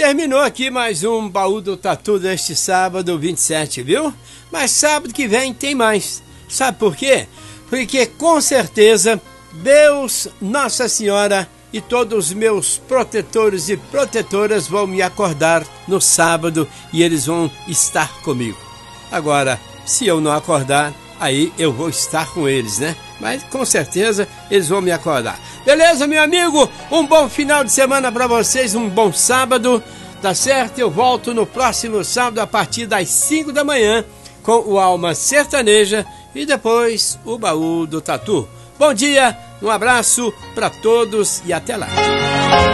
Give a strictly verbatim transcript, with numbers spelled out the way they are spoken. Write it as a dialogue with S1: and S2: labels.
S1: terminou aqui mais um Baú do Tatu deste sábado vinte e sete, viu? Mas sábado que vem tem mais. Sabe por quê? Porque com certeza Deus, Nossa Senhora e todos os meus protetores e protetoras vão me acordar no sábado e eles vão estar comigo. Agora, se eu não acordar, aí eu vou estar com eles, né? Mas com certeza eles vão me acordar. Beleza, meu amigo? Um bom final de semana para vocês, um bom sábado, tá certo? Eu volto no próximo sábado a partir das cinco da manhã com o Alma Sertaneja e depois o Baú do Tatu. Bom dia, um abraço para todos e até lá.